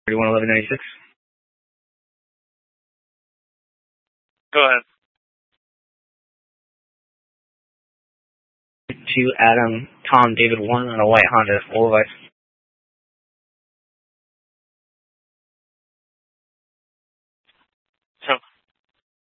311196. Go ahead. To Adam, Tom, David 1 on a white Honda, full advice.